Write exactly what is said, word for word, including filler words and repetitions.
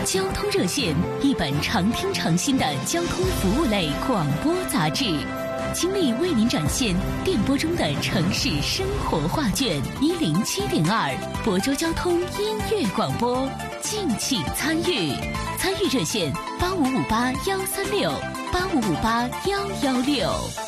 交通热线，一本常听常新的交通服务类广播杂志，倾力为您展现电波中的城市生活画卷。一零七点二，亳州交通音乐广播，敬请参与。参与热线：八五五八幺三六八五五八幺幺六。